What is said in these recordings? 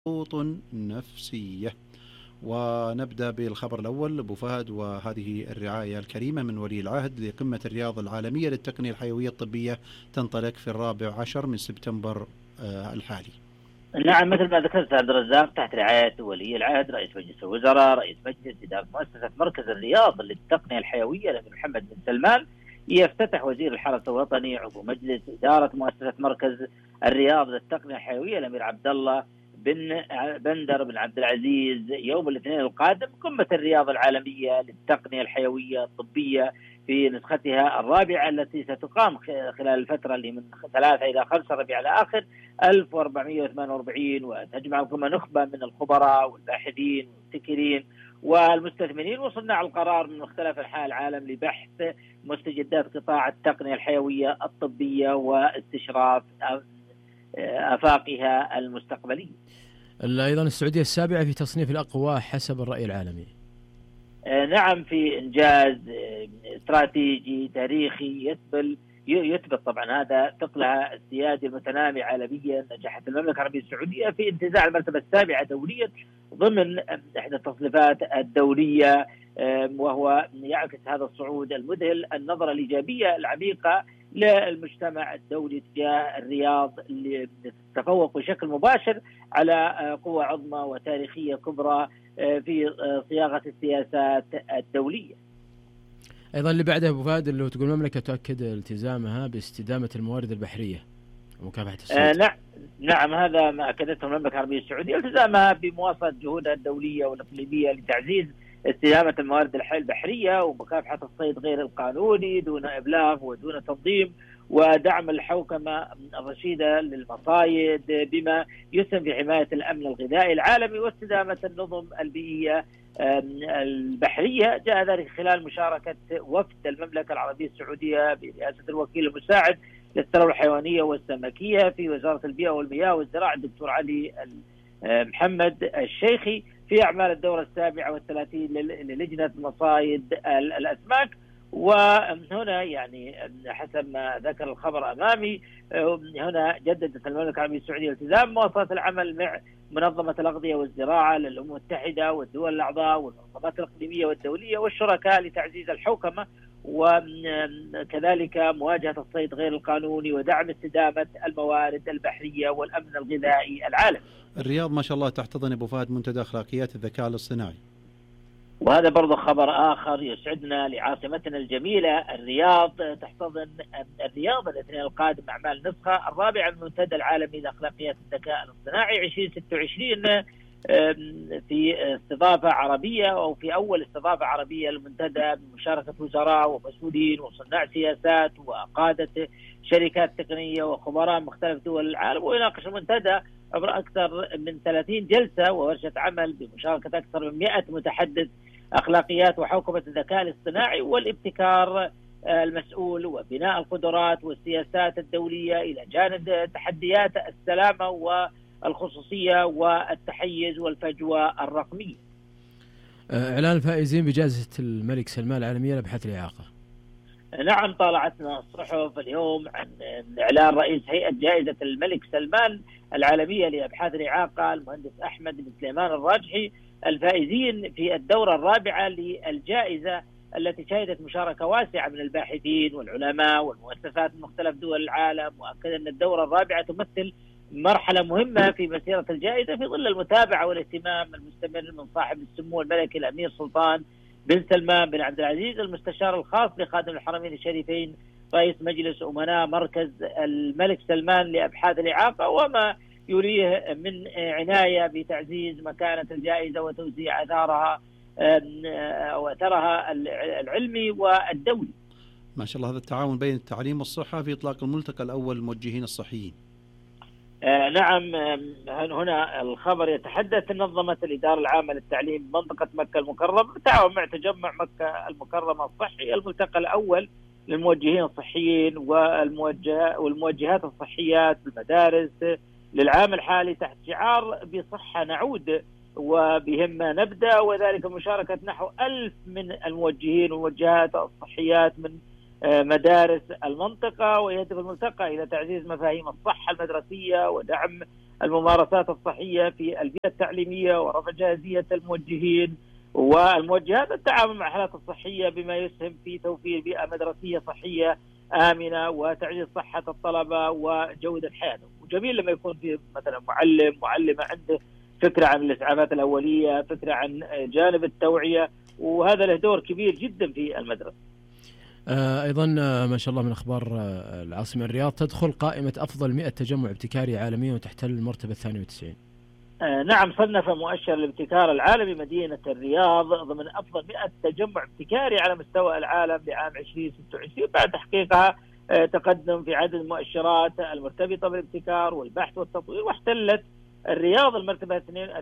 ضغوط نفسية. ونبدأ بالخبر الأول أبو فهد، وهذه الرعاية الكريمة من ولي العهد لقمة الرياض العالمية للتقنية الحيوية الطبية تنطلق في 14 من سبتمبر الحالي. نعم، مثل ما ذكرت عبد الرزاق، تحت رعاية ولي العهد رئيس مجلس الوزراء رئيس مجلس إدارة مؤسسة مركز الرياض للتقنية الحيوية الأمير محمد بن سلمان، يفتتح وزير الحرس الوطني عضو مجلس إدارة مؤسسة مركز الرياض للتقنية الحيوية الأمير عبد الله بن بندر بن عبد العزيز يوم الاثنين القادم قمة الرياض العالمية للتقنية الحيوية الطبية في نسختها الرابعة، التي ستقام خلال الفترة اللي من 3 إلى 5 ربيع الآخر 1448، وتجمع القمة نخبة من الخبراء والباحثين والمبتكرين والمستثمرين وصناع القرار من مختلف أنحاء العالم لبحث مستجدات قطاع التقنية الحيوية الطبية واستشراف آفاقها المستقبلية. أيضا السعودية السابعة في تصنيف الأقوى حسب الرأي العالمي. نعم، في إنجاز استراتيجي تاريخي يثبت طبعا هذا ثقلها السيادي المتنامي عالميا. نجحت المملكة العربية السعودية في انتزاع المرتبة السابعة دوليا ضمن إحدى التصنيفات الدولية، وهو يعكس هذا الصعود المذهل النظرة الإيجابية العميقة للمجتمع الدولي تجاه الرياض، اللي تتفوق بشكل مباشر على قوة عظمى وتاريخية كبرى في صياغة السياسات الدولية. أيضا اللي بعده أبو فهد، اللي تقول المملكة تؤكد التزامها باستدامة الموارد البحرية ومكافحة الصيد. نعم، هذا ما أكدته المملكة العربية السعودية، التزامها بمواصلة جهودها الدولية والإقليمية لتعزيز استدامة الموارد البحرية ومكافحة الصيد غير القانوني دون إبلاغ ودون تنظيم، ودعم الحوكمة الرشيدة للمصايد بما يسهم في حماية الأمن الغذائي العالمي واستدامة النظم البيئية البحرية. جاء ذلك خلال مشاركة وفد المملكة العربية السعودية برئاسة الوكيل المساعد للثروة الحيوانية والسمكية في وزارة البيئة والمياه والزراعة الدكتور علي محمد الشيخي في أعمال الدورة 37 للجنة مصايد الأسماك. وهنا يعني حسب ما ذكر الخبر أمامي، هنا جددت المملكة العربية السعودية التزام مواصلة العمل مع منظمة الأغذية والزراعة للأمم المتحدة والدول الأعضاء والمنظمات الإقليمية والدولية والشركاء لتعزيز الحوكمة وكذلك مواجهة الصيد غير القانوني ودعم استدامة الموارد البحرية والأمن الغذائي العالمي. الرياض ما شاء الله تحتضن أبو فهد منتدى أخلاقيات الذكاء الاصطناعي، وهذا برضو خبر آخر يسعدنا لعاصمتنا الجميلة. الرياض تحتضن الرياض الاثنين القادم أعمال نسخة الرابعة من المنتدى العالمي لأخلاقيات الذكاء الاصطناعي 2026 في استضافة عربية، أو في أول استضافة عربية للمنتدى بمشاركة وزراء ومسؤولين وصناع سياسات وقادة شركات تقنية وخبراء مختلف دول العالم. ويناقش المنتدى عبر أكثر من 30 جلسة وورشة عمل بمشاركة أكثر من 100 متحدث أخلاقيات وحوكمة الذكاء الاصطناعي والابتكار المسؤول وبناء القدرات والسياسات الدولية إلى جانب تحديات السلامة والخصوصية والتحيز والفجوة الرقمية. إعلان الفائزين بجائزة الملك سلمان العالمية لأبحاث الإعاقة. نعم، طالعتنا الصحف اليوم عن إعلان رئيس هيئة جائزة الملك سلمان العالمية لأبحاث الإعاقة المهندس أحمد بن سليمان الراجحي الفائزين في الدورة الرابعة للجائزة، التي شهدت مشاركة واسعة من الباحثين والعلماء والمؤسسات من مختلف دول العالم. وأكد أن الدورة الرابعة تمثل مرحلة مهمة في مسيرة الجائزة في ظل المتابعة والاهتمام المستمر من صاحب السمو الملكي الأمير سلطان بن سلمان بن عبد العزيز المستشار الخاص لخادم الحرمين الشريفين رئيس مجلس أمناء مركز الملك سلمان لأبحاث الإعاقة، وما يريه من عناية بتعزيز مكانة الجائزة وتوزيع أثرها العلمي والدولي. ما شاء الله هذا التعاون بين التعليم والصحة في إطلاق الملتقى الأول للموجهين الصحيين. نعم، هنا الخبر يتحدث نظمت الإدارة العامة للتعليم منطقة مكة المكرمة بالتعاون مع تجمع مكة المكرمة الصحي الملتقى الأول للموجهين الصحيين والموجهات الصحيات بالمدارس للعام الحالي تحت شعار بصحة نعود وبهمة نبدأ، وذلك مشاركة نحو 1000 من الموجهين والموجهات الصحيات من مدارس المنطقة. ويهدف الملتقى إلى تعزيز مفاهيم الصحة المدرسية ودعم الممارسات الصحية في البيئة التعليمية ورفع جاهزية الموجهين والموجهات، التعامل مع الحالات الصحية بما يسهم في توفير بيئة مدرسية صحية آمنة وتعزيز صحة الطلبة وجودة حياتهم. وجميل لما يكون في مثلا معلمة عنده فكرة عن الإسعافات الأولية، فكرة عن جانب التوعية، وهذا له دور كبير جدا في المدرسة. أيضا ما شاء الله من أخبار العاصمة الرياض، تدخل قائمة أفضل 100 تجمع ابتكاري عالميا وتحتل المرتبة 92. نعم، صنف مؤشر الابتكار العالمي مدينة الرياض ضمن أفضل 100 تجمع ابتكاري على مستوى العالم لعام 2026 بعد تحقيقها تقدم في عدد المؤشرات المرتبطة بالابتكار والبحث والتطوير، واحتلت الرياض المرتبة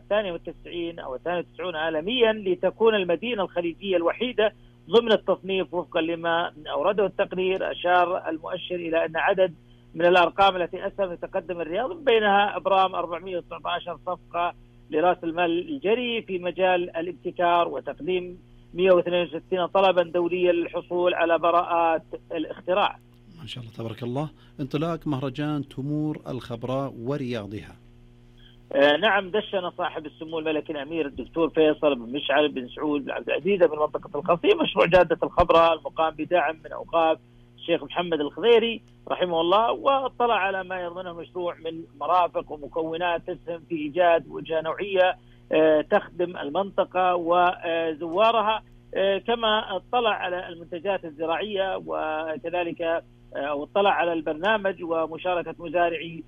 92 أو 92 عالميا لتكون المدينة الخليجية الوحيدة ضمن التصنيف وفقا لما أورده التقرير. أشار المؤشر إلى أن عدد من الأرقام التي أسهم لتقدم الرياض، من بينها إبرام 419 صفقة لرأس المال الجري في مجال الابتكار، وتقديم 162 طلبا دوليا للحصول على براءات الاختراع. ما شاء الله تبارك الله. انطلاق مهرجان تمور الخبراء ورياضها. نعم، دشن صاحب السمو الملكي الأمير الدكتور فيصل بن مشعل بن سعود بن عبد العزيز من منطقة القصيم مشروع جادة الخبراء المقام بدعم من أوقاف الشيخ محمد الخضيري رحمه الله، واطلع على ما يضمنه المشروع من مرافق ومكونات تسهم في إيجاد وجهة نوعية تخدم المنطقة وزوارها، كما اطلع على المنتجات الزراعية، وكذلك اطلع على البرنامج ومشاركة مزارعي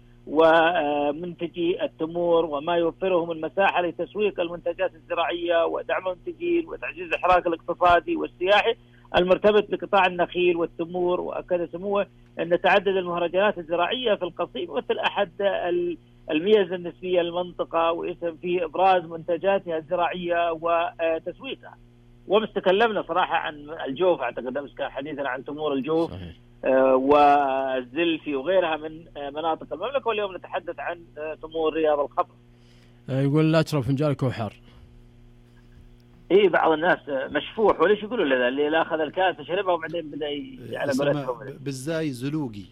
ومنتجي التمور وما يوفره من مساحة لتسويق المنتجات الزراعية ودعم المنتجين وتعزيز الإحراك الاقتصادي والسياحي المرتبط بقطاع النخيل والتمور. وأكد سموه أن تعدد المهرجانات الزراعية في القصيم مثل أحد الميزة النسبية للمنطقة، ويسهم في إبراز منتجاتها الزراعية وتسويقها. ومستكلمنا صراحة عن الجوف، أعتقد أمس كان حديثنا عن تمور الجوف والزلفي وغيرها من مناطق المملكة، واليوم نتحدث عن تمور رياض الخبر. يقول لا تشرب فنجان كوحر. اي بعض الناس مشفوح، وليش يقولوا لذا اللي لا اخذ الكاس شربها وبعدين بدا على قولتهم بالزاي زلوقي.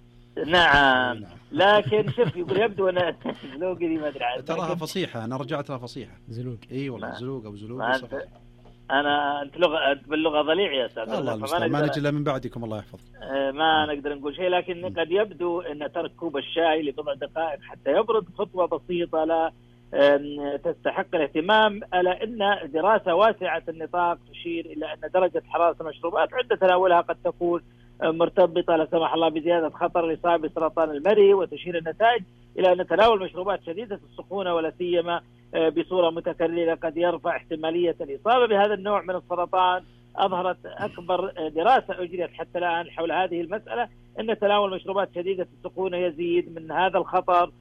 نعم، لكن شوف يقول يبدو ان زلوقي دي ما ادري عنها، تراها فصيحه، انا رجعت لها فصيحه زلوقي. اي والله زلوق او زلوقي صح. انت لغه باللغه ضليع يا استاذ، الله المستعان، ما نجي الا من بعدكم الله يحفظ. ما نقدر نقول شيء، لكن قد يبدو ان ترك كوب الشاي لبضع دقائق حتى يبرد خطوه بسيطه لا تستحق الاهتمام، ألا أن دراسة واسعة النطاق تشير إلى أن درجة حرارة المشروبات عند تناولها قد تكون مرتبطة لا سمح الله بزيادة خطر الإصابة بسرطان المريء، وتشير النتائج إلى أن تناول مشروبات شديدة السخونة ولا سيما بصورة متكررة قد يرفع احتمالية الإصابة بهذا النوع من السرطان. أظهرت أكبر دراسة أجريت حتى الآن حول هذه المسألة أن تناول مشروبات شديدة السخونة يزيد من هذا الخطر،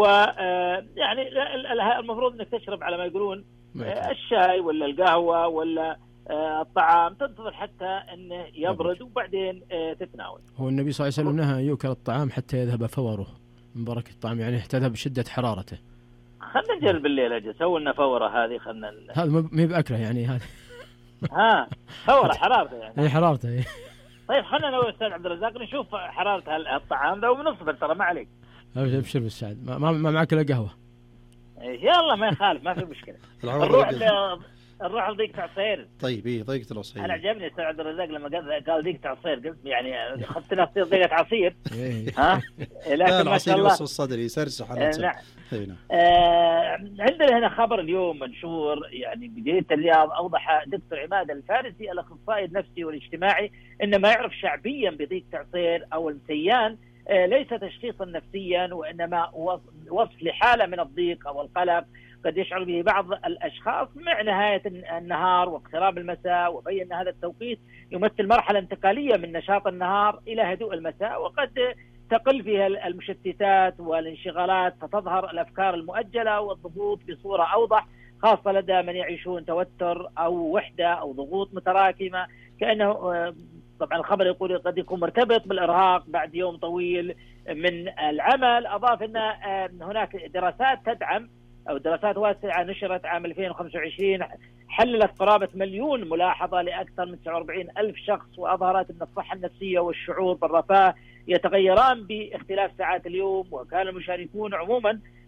ويعني المفروض انك تشرب على ما يقولون الشاي ولا القهوه ولا الطعام، تنتظر حتى انه يبرد وبعدين تتناول. هو النبي صلى الله عليه وسلم نهى يؤكل الطعام حتى يذهب فوره من بركه الطعام، يعني تذهب بشده حرارته. خلنا نجرب بالليل اجل سوي لنا فوره هذه، خلنا هذا ما هي باكله يعني هذه فوره حرارته يعني هي حرارته. طيب خلنا انا والاستاذ عبد الرزاق نشوف حراره الطعام ذا وبنصبر، ترى ما عليك. ابشر بالسعد، ما معك الا قهوه. يلا ما يخالف، ما في مشكله. نروح لضيقة عصير. طيب ايه ضيقة العصير؟ انا عجبني استاذ عبد الرزاق لما قال ضيقة عصير، قلت يعني خدتنا تصير ضيقة عصير. ها لكن ما شاء الله الصدر يسرسح على نعم. عندنا هنا خبر اليوم منشور يعني بجريدة الرياض، اوضح دكتور عماد الفارسي الاخصائي النفسي والاجتماعي ان ما يعرف شعبيا بضيقة عصير او المسيان ليس تشخيصا نفسيا، وإنما وصف لحالة من الضيق أو القلق قد يشعر به بعض الأشخاص مع نهاية النهار واقتراب المساء، وبين أن هذا التوقيت يمثل مرحلة انتقالية من نشاط النهار إلى هدوء المساء، وقد تقل فيها المشتتات والانشغالات، فتظهر الأفكار المؤجلة والضغوط بصورة أوضح، خاصة لدى من يعيشون توتر أو وحدة أو ضغوط متراكمة، كأنه طبعا الخبر يقول قد يكون مرتبط بالإرهاق بعد يوم طويل من العمل. أضاف أن هناك دراسات تدعم أو دراسات واسعة نشرت عام 2025 حللت قرابة 1,000,000 ملاحظة لأكثر من 49,000 شخص، وأظهرت أن الصحة النفسية والشعور بالرفاه يتغيران باختلاف ساعات اليوم. وكان المشاركون عموما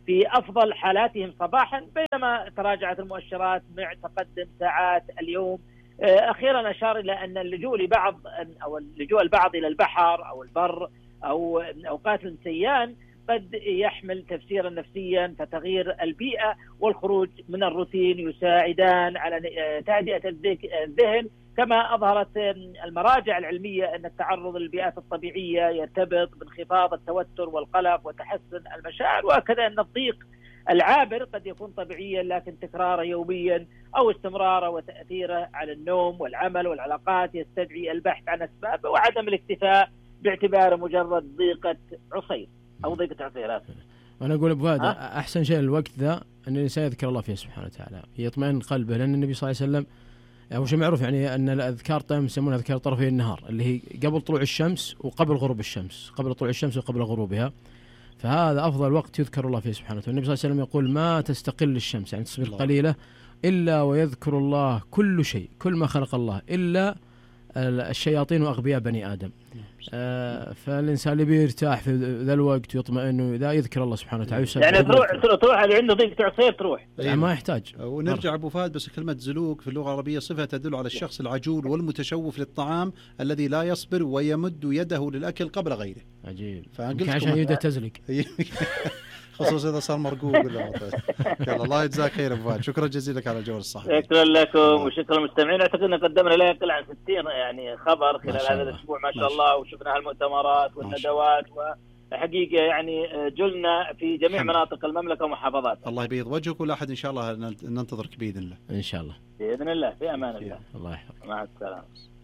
في أفضل حالاتهم صباحا، بينما تراجعت المؤشرات مع تقدم ساعات اليوم. أخيرا أشار إلى أن اللجوء البعض إلى البحر أو البر أو أوقات السيان قد يحمل تفسيرا نفسيا، فتغيير البيئة والخروج من الروتين يساعدان على تهدئة الذهن. كما أظهرت المراجع العلمية أن التعرض للبيئات الطبيعية يرتبط بانخفاض التوتر والقلق وتحسن المشاعر، وكذا أن الضيق العابر قد يكون طبيعيا، لكن تكراره يوميا أو استمراره وتأثيره على النوم والعمل والعلاقات يستدعي البحث عن أسبابه وعدم الاكتفاء باعتباره مجرد ضيقة عصير أو ضيقة عصيرات. أنا أقول أبو فهد أحسن شيء الوقت ذا أن الإنسان يذكر الله فيه سبحانه وتعالى، يطمئن قلبه، لأن النبي صلى الله عليه وسلم أو شيء معروف يعني أن الأذكار طيب يسمونها أذكار طرفي النهار، اللي هي قبل طلوع الشمس وقبل غروب الشمس، قبل طلوع الشمس وقبل غروبها، فهذا أفضل وقت يذكر الله فيه سبحانه وتعالى. النبي صلى الله عليه وسلم يقول ما تستقل الشمس يعني تصبح قليلة إلا ويذكر الله كل شيء، كل ما خلق الله إلا الشياطين وأغبياء بني آدم. فالإنسان اللي بيرتاح في ذا الوقت ويطمئن ذا يذكر الله سبحانه وتعالى. يعني تروح اللي عنده ضيق عصير تروح يعني ما يحتاج. ونرجع أبو فهد بس كلمة زلوق في اللغة العربية صفة تدل على الشخص العجول والمتشوف للطعام الذي لا يصبر ويمد يده للأكل قبل غيره. عجيب. عشان يده تزلق. خصوصا إذا صار مرقوق ولا يلا الله يجزاك خير أبو فهد، شكرا جزيلا على الجواب الصحيح. شكرا لكم وشكرا للمستمعين. أعتقد أن قدمنا لا يقل عن 60 يعني خبر خلال هذا الأسبوع ما شاء الله، وشفنا المؤتمرات والندوات، وحقيقة يعني جلنا في جميع مناطق المملكة ومحافظات. الله يبيض وجهك، ولا أحد إن شاء الله ننتظرك بإذن الله. إن شاء الله بإذن الله، في أمان الله. الله يحفظك. مع السلامة.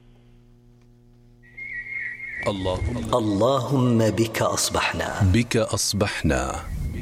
اللهم بك أصبحنا.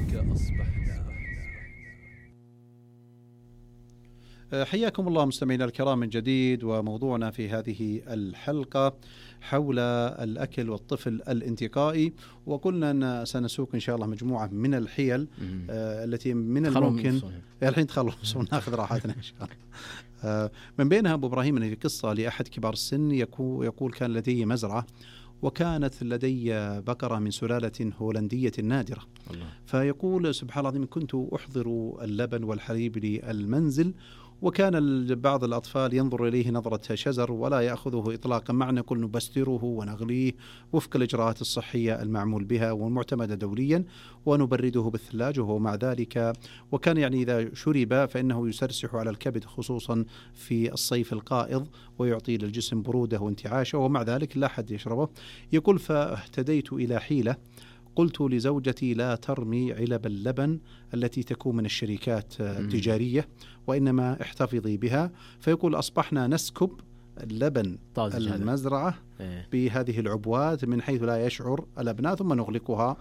حياكم الله مستمعينا الكرام من جديد، وموضوعنا في هذه الحلقة حول الأكل والطفل الانتقائي، وقلنا أن سنسوق إن شاء الله مجموعة من الحيل التي من الممكن الحين تخلص ونأخذ راحتنا إن شاء الله. من بينها أبو إبراهيم أن في قصة لأحد كبار السن يقول كان لدي مزرعة، وكانت لدي بقرة من سلالة هولندية نادرة. فيقول سبحان الله كنت أحضر اللبن والحليب للمنزل، وكان بعض الأطفال ينظر إليه نظرة شزر ولا يأخذه إطلاقا، معنا كل نبستره ونغليه وفق الإجراءات الصحية المعمول بها والمعتمدة دوليا، ونبرده بالثلاجة وهو مع ذلك. وكان يعني إذا شرب فإنه يسرسح على الكبد خصوصا في الصيف القائض، ويعطي للجسم برودة وانتعاشة، ومع ذلك لا أحد يشربه. يقول فاهتديت إلى حيلة، قلت لزوجتي لا ترمي علب اللبن التي تكون من الشركات التجارية، وإنما احتفظي بها. فيقول أصبحنا نسكب اللبن المزرعة بهذه العبوات من حيث لا يشعر الأبناء، ثم نغلقها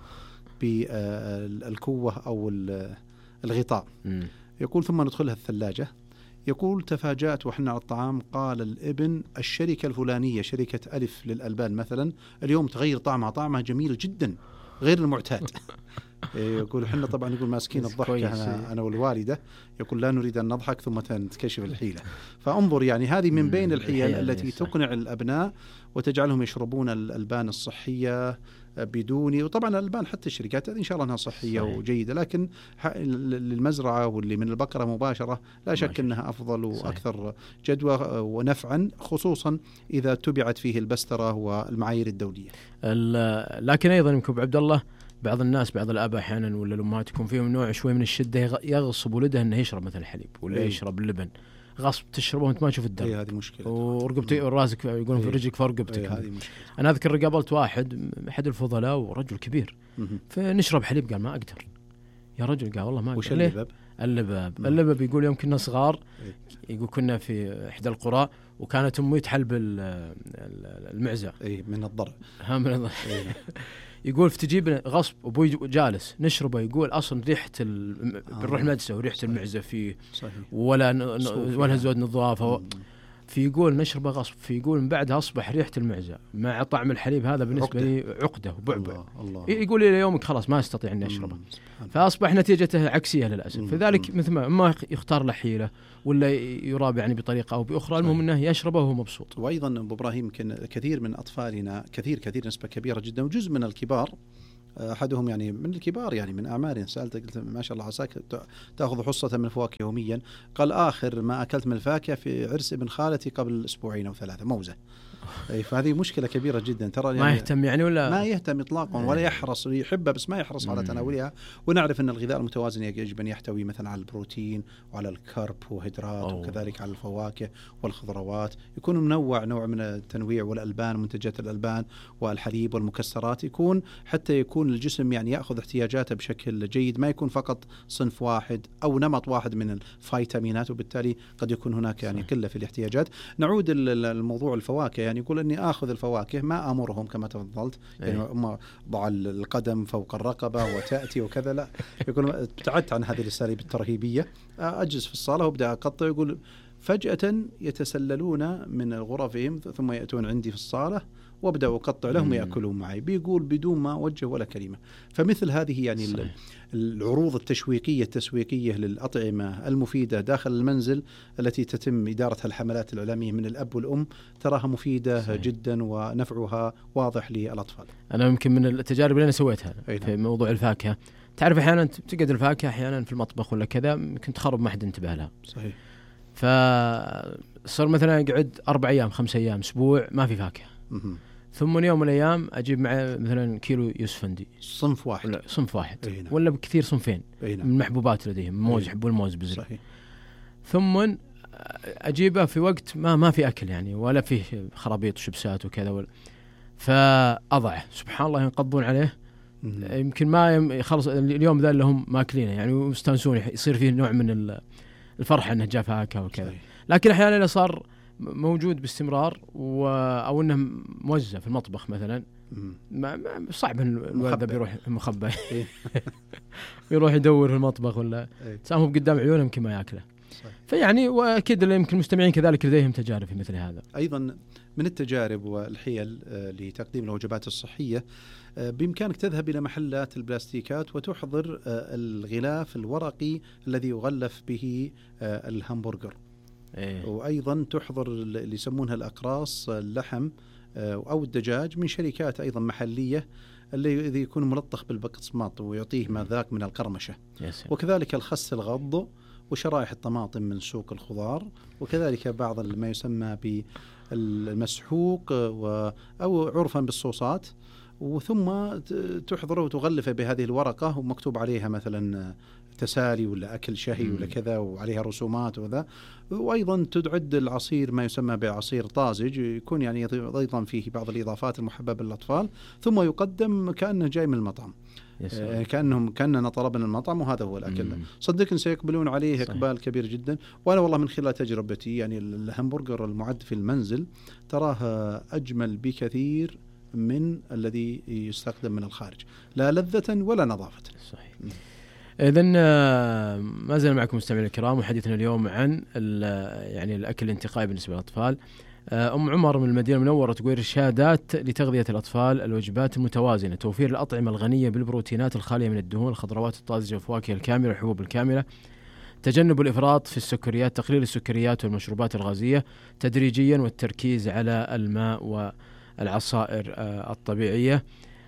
بالكوة أو الغطاء. يقول ثم ندخلها الثلاجة. يقول تفاجأت وحنا على الطعام، قال الابن الشركة الفلانية شركة ألف للألبان مثلا اليوم تغير طعمها جميل جدا غير المعتاد. يقول حنا طبعا يقول ماسكين الضحك أنا والوالدة، يقول لا نريد أن نضحك ثم تنكشف الحيلة. فانظر يعني هذه من بين الحيل التي تقنع الأبناء وتجعلهم يشربون الألبان الصحية بدون، وطبعا الألبان حتى الشركات إن شاء الله أنها صحية وجيدة، لكن للمزرعة واللي من البقرة مباشرة لا شك أنها أفضل وأكثر جدوى ونفعا، خصوصا إذا تبعت فيه البسترة والمعايير الدولية. لكن أيضا يمكن عبد الله بعض الناس بعض الآباء أحيانا ولا الأمهات يكون فيهم نوع شوي من الشدة، يغصب ولده أنه يشرب مثل الحليب ولا يشرب اللبن غصب، تشربه وانت ما تشوف الدم. هذه مشكلة. ورقبتك وراسك يقولون في رجلك فوق رقبتك. هذه مشكلة. أنا أذكر قابلت واحد أحد الفضلاء ورجل كبير، فنشرب حليب، قال ما أقدر يا رجل، قال والله ما أقدر. وش اللباب؟ اللباب يقول يوم كنا صغار، يقول كنا في إحدى القرى وكانت أمي تحلب المعزة من الضرع. يقول فتجيب غصب أبوي جالس نشربه، يقول أصلا ريحة بنروح المدرسة وريحة المعزة فيه ولا زود نظافة، في يقول نشربه غصب، في يقول من بعدها أصبح ريحة المعزة مع طعم الحليب هذا بالنسبة لي عقدة وبعبع. يقول لي يومك خلاص ما استطيع أن أشربه، فأصبح نتيجته عكسية للأسف. فذلك مثل ما يختار له حيلة ولا يراب يعني بطريقة أو بأخرى، المهم أنه يشربه وهو مبسوط. وأيضا أبو إبراهيم كثير من أطفالنا كثير نسبة كبيرة جدا وجزء من الكبار أحدهم يعني من الكبار يعني من أعماري، سألته قلت ما شاء الله عساك تأخذ حصة من الفواكه يوميا. قال آخر ما أكلت من الفاكهة في عرس ابن خالتي قبل أسبوعين أو 3 موزة. فهذه مشكلة كبيرة جدا ترى، ما يهتم يعني ولا ما يهتم إطلاقا ولا يحرص، يحبها بس ما يحرص على تناولها. ونعرف أن الغذاء المتوازن يجب أن يحتوي مثلا على البروتين وعلى الكربوهيدرات وكذلك على الفواكه والخضروات، يكون منوع نوع من التنويع والألبان، منتجات الألبان والحليب والمكسرات، يكون حتى يكون الجسم يعني يأخذ احتياجاته بشكل جيد، ما يكون فقط صنف واحد أو نمط واحد من الفيتامينات، وبالتالي قد يكون هناك يعني قلة في الاحتياجات. نعود الموضوع الفواكه، يعني يقول أني آخذ الفواكه ما أمرهم كما تفضلت يعني ضع القدم فوق الرقبة وتأتي وكذا، لا يقول ابتعدت عن هذه الأساليب الترهيبية. أجلس في الصالة وابدأ أقطع، يقول فجأة يتسللون من غرفهم ثم يأتون عندي في الصالة وابدأ أقطع لهم يأكلون معي، بيقول بدون ما أوجه ولا كلمة. فمثل هذه يعني العروض التسويقية للأطعمة المفيدة داخل المنزل التي تتم إدارتها الحملات الإعلامية من الأب والأم تراها مفيدة جدا ونفعها واضح للأطفال. أنا يمكن من التجارب اللي أنا سويتها في موضوع الفاكهة، تعرف أحيانا تقعد الفاكهة أحيانا في المطبخ ولا كذا ممكن تخرب ما حد انتبه لها. صحيح. فصار مثلا يقعد 4 أيام 5 أيام أسبوع ما في فاكهة، ثم يوم من الأيام أجيب معه مثلا كيلو يوسفندي صنف واحد ولا بكثير صنفين من المحبوبات لديهم، موز يحبوا الموز بزر. ثم أجيبه في وقت ما في أكل يعني ولا فيه خرابيط وشبسات وكذا فأضعه سبحان الله ينقضون عليه. يمكن ما يخلص اليوم ذا اللي هم ماكلينه يعني ومستانسون، يصير فيه نوع من الفرحة أنه جاء فاكهة وكذا. لكن أحيانا إذا صار موجود باستمرار أو أنه موزع في المطبخ مثلا صعب الوالد بيروح مخبى يروح يدور في المطبخ ولا سامه قدام عيونه يمكن ما يأكله. فيعني وأكيد يمكن المستمعين كذلك لديهم تجارب في مثل هذا. أيضا من التجارب والحيل لتقديم الوجبات الصحية بإمكانك تذهب إلى محلات البلاستيكات وتحضر الغلاف الورقي الذي يغلف به الهامبرجر. وأيضا تحضر اللي يسمونها الأقراص اللحم أو الدجاج من شركات أيضا محلية اللي يكون ملطخ بالبقسماط ويعطيه مذاق من القرمشة. وكذلك الخس الغض وشرائح الطماطم من سوق الخضار، وكذلك بعض ما يسمى بالمسحوق أو عرفا بالصوصات، وثم تحضره وتغلفه بهذه الورقة ومكتوب عليها مثلا تسالي ولا أكل شهي ولا كذا وعليها رسومات وذا. وأيضا تعد العصير ما يسمى بعصير طازج، يكون يعني أيضا فيه بعض الإضافات المحببة للأطفال، ثم يقدم كأنه جاي من المطعم، كأننا طلبنا المطعم وهذا هو الأكل. صدقني سيقبلون عليه إقبال كبير جدا. وأنا والله من خلال تجربتي يعني الهامبرجر المعد في المنزل تراه أجمل بكثير من الذي يستخدم من الخارج، لا لذة ولا نظافة. صحيح. إذن ما زال معكم مستمعين الكرام، وحديثنا اليوم عن يعني الأكل الانتقائي بالنسبة للأطفال. أم عمر من المدينة المنورة تقول إرشادات لتغذية الأطفال: الوجبات المتوازنة، توفير الأطعمة الغنية بالبروتينات الخالية من الدهون، الخضروات الطازجة والفواكه الكاملة والحبوب الكاملة، تجنب الإفراط في السكريات، تقليل السكريات والمشروبات الغازية تدريجيا، والتركيز على الماء والعصائر الطبيعية.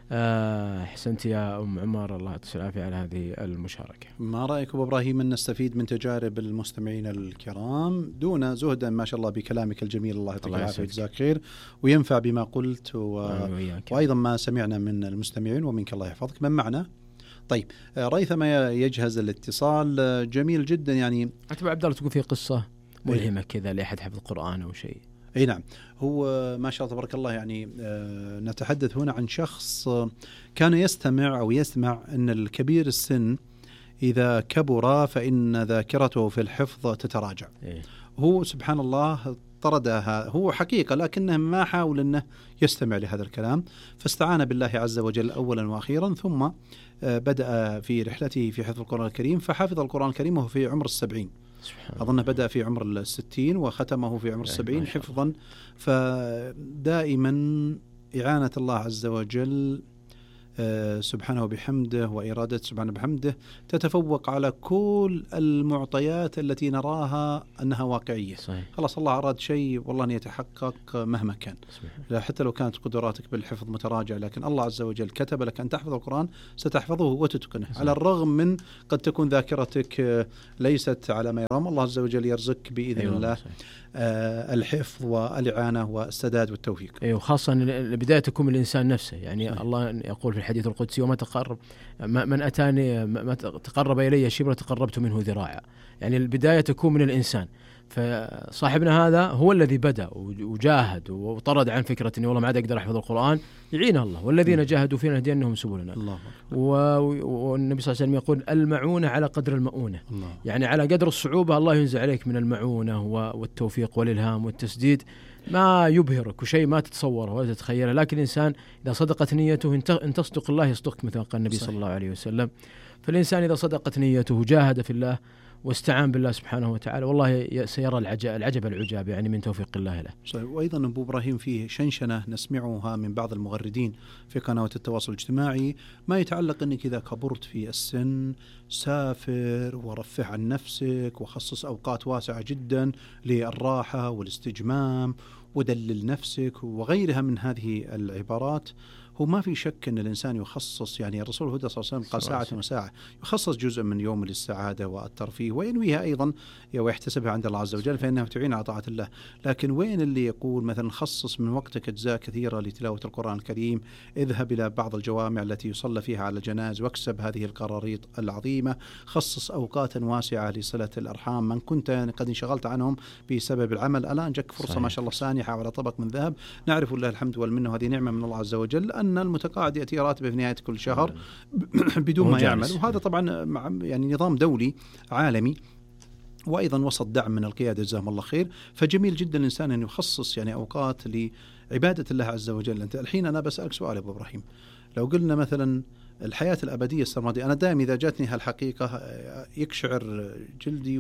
حسنت يا أم عمر، الله يعطيك العافية على هذه المشاركة. ما رأيك أبو إبراهيم أن نستفيد من تجارب المستمعين الكرام دون زهدا ما شاء الله بكلامك الجميل، الله يعطيك العافية ويجزاك خير وينفع بما قلت وأيضا ما سمعنا من المستمعين ومنك الله يحفظك. من معنا؟ طيب ريثما يجهز الاتصال. جميل جدا. يعني أتبع عبد الله تقول في قصة ملهمة كذا لأحد حفظ القرآن أو شيء. اي نعم، هو ما شاء الله تبارك الله. يعني نتحدث هنا عن شخص كان يستمع أو يسمع أن الكبير السن إذا كبر فإن ذاكرته في الحفظ تتراجع. هو سبحان الله طردها، هو حقيقة لكنه ما حاول أنه يستمع لهذا الكلام، فاستعان بالله عز وجل أولا وأخيرا، ثم بدأ في رحلته في حفظ القرآن الكريم، فحفظ القرآن الكريم وهو في عمر 70. أظنه بدأ في عمر 60 وختمه في عمر 70 حفظا. فدائما إعانة الله عز وجل سبحانه وبحمده وإرادة سبحانه وبحمده تتفوق على كل المعطيات التي نراها أنها واقعية. صحيح. خلاص الله أراد شيء والله أن يتحقق مهما كان. لا حتى لو كانت قدراتك بالحفظ متراجعة، لكن الله عز وجل كتب لك أن تحفظ القرآن ستحفظه وتتقنه. على الرغم من قد تكون ذاكرتك ليست على ما يرام، الله عز وجل يرزقك بإذن الله الحفظ والإعانة والسداد والتوفيق. أيوة، خاصة البداية تكون من الإنسان نفسه. يعني صحيح. الله يقول في الحديث القدسي: وما تقرب من أتاني ما تقرب إلي شبرا تقربت منه ذراعا. يعني البداية تكون من الإنسان. فصاحبنا هذا هو الذي بدأ وجاهد وطرد عن فكرة إني والله ما عاد أقدر أحفظ القرآن. يعينه الله، والذين جاهدوا فينا هديناهم سبلنا. والنبي صلى الله عليه وسلم يقول: المعونة على قدر المؤونة. يعني على قدر الصعوبة الله ينزل عليك من المعونة والتوفيق والإلهام والتسديد ما يبهرك وشيء ما تتصوره ولا تتخيله. لكن الإنسان إذا صدقت نيته إن تصدق الله يصدقك، مثل قال النبي صلى الله عليه وسلم. فالإنسان إذا صدقت نيته وجاهد في الله واستعان بالله سبحانه وتعالى والله سيرى العجب العجاب يعني من توفيق الله له. صحيح. وأيضا أبو إبراهيم فيه شنشنة نسمعها من بعض المغردين في قنوات التواصل الاجتماعي ما يتعلق أنك إذا كبرت في السن سافر ورفع عن نفسك وخصص أوقات واسعة جدا للراحة والاستجمام ودلل نفسك وغيرها من هذه العبارات. هو ما في شك أن الإنسان يخصص، يعني الرسول صلى الله عليه وسلم قال ساعة وساعة، يخصص جزء من يوم للسعادة والترفيه وينويها أيضا ويحتسبها عند الله عز وجل فإنه تعين على طاعة الله. لكن وين اللي يقول مثلا خصص من وقتك أجزاء كثيرة لتلاوة القرآن الكريم، اذهب إلى بعض الجوامع التي يصلى فيها على الجنائز واكسب هذه القراريط العظيمة، خصص أوقاتا واسعة لصلة الأرحام من كنت قد انشغلت عنهم بسبب العمل، الآن جاك فرصة ما شاء الله سانحة على طبق من ذهب. نعرف الله الحمد والمنة، وهذه نعمة من الله عز وجل أن المتقاعد يأتي راتبه في نهاية كل شهر بدون ما يعمل، وهذا طبعا يعني نظام دولي عالمي وأيضا وسط دعم من القيادة جزاهم الله خير. فجميل جدا الإنسان أن يخصص يعني أوقات لعبادة الله عز وجل. أنت الحين أنا بسألك سؤال أبو إبراهيم، لو قلنا مثلا الحياة الأبدية السرمدية، أنا دائما إذا جاتني هالحقيقة يقشعر جلدي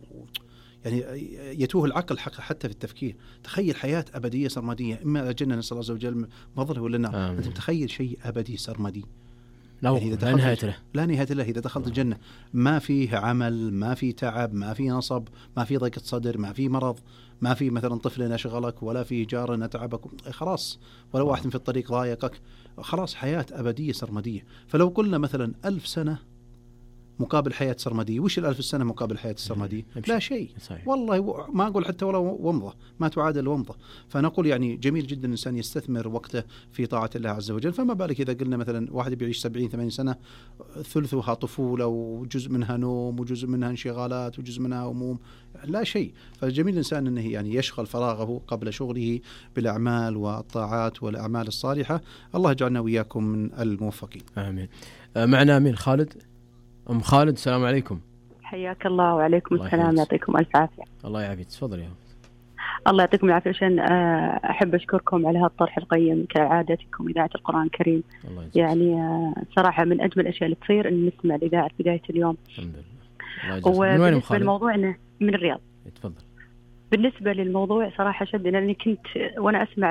يعني يتوه العقل حتى في التفكير. تخيل حياة أبدية سرمدية، إما الجنة نسأل الله عز وجل مظله ولا النار. أنت متخيل شيء أبدي سرمدي يعني لا نهاية له، لا نهاية له. إذا دخلت الجنة ما فيه عمل، ما فيه تعب، ما فيه نصب، ما فيه ضيقة صدر، ما فيه مرض، ما فيه مثلا طفل أشغلك، ولا فيه جار أتعبك، خلاص، ولا واحد في الطريق ضايقك، خلاص حياة أبدية سرمدية. فلو قلنا مثلا 1000 سنة مقابل حياة سرمدية، وش 1000 سنة مقابل حياة السرمدية؟ لا شيء والله، ما أقول حتى ولا ومضة، ما تعادل ومضة. فنقول يعني جميل جدا الإنسان يستثمر وقته في طاعة الله عز وجل. فما بالك إذا قلنا مثلا واحد بيعيش 70-80 سنة ثلثها طفولة وجزء منها نوم وجزء منها انشغالات وجزء منها هموم، لا شيء. فجميل الإنسان أنه يعني يشغل فراغه قبل شغله بالأعمال والطاعات والأعمال الصالحة. الله يجعلنا وإياكم من الموفقين. آمين. معنا أمين خالد. أم خالد، السلام عليكم. حياك الله. وعليكم السلام، يعطيكم ألف عافية. الله يعافيك، تفضل يا الله يعطيكم العافية. عشان أحب أشكركم على هالطرح القيم كعادتكم إذاعة القرآن الكريم. يعني صراحة من أجمل الأشياء اللي تصير إن نسمع الإذاعة في بداية اليوم. الحمد لله. وبالنسبة للموضوع إنه من الرياض. تفضل. بالنسبة للموضوع صراحة شدنا، لأني كنت وأنا أسمع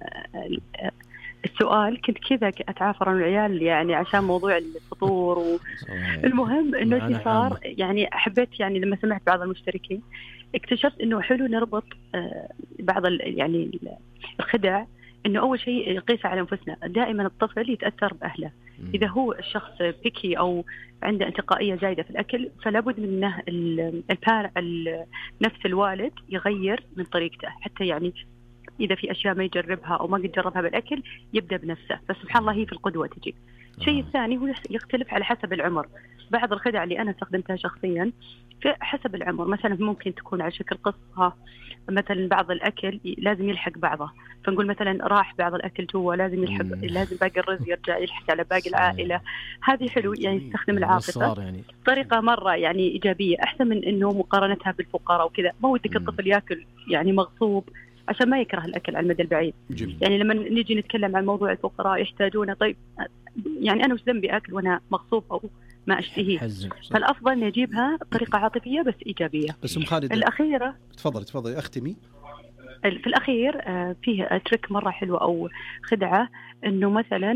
السؤال كنت كذا أتعافر من العيال يعني عشان موضوع الفطور المهم إنه صار يعني حبيت يعني لما سمعت بعض المشتركين اكتشفت إنه حلو نربط بعض يعني الخدع. إنه أول شيء نقيس على أنفسنا. دائما الطفل يتأثر بأهله. إذا هو الشخص بيكي أو عنده انتقائية زايدة في الأكل فلا بد من إنه نفس الوالد يغير من طريقته، حتى يعني إذا في أشياء ما يجربها أو ما قد جربها بالأكل يبدأ بنفسه. فسبحان الله هي في القدوة تجي. الشيء الثاني هو يختلف على حسب العمر. بعض الخدع اللي أنا استخدمتها شخصيا في حسب العمر، مثلا ممكن تكون على شكل قصة، مثلا بعض الأكل لازم يلحق بعضه، فنقول مثلا راح بعض الأكل جوا لازم يلحق، لازم باقي الرز يرجع يلحق على باقي العائلة. هذه حلو يعني تستخدم العاطفة يعني. طريقة مرة يعني إيجابية، أحسن من إنه مقارنتها بالفقراء وكذا. ما ودك الطفل يأكل يعني مغصوب عشان ما يكره الأكل على المدى البعيد. يعني لما نيجي نتكلم عن موضوع الفقراء يحتاجون، طيب يعني أنا وش ذنبي أكل وأنا مغصوب أو ما أشتهيه؟ فالأفضل نجيبها بطريقة عاطفية بس إيجابية. بس أم خالد الأخيرة تفضلي أختمي. في الأخير فيه تريك مرة حلوة أو خدعة، إنه مثلا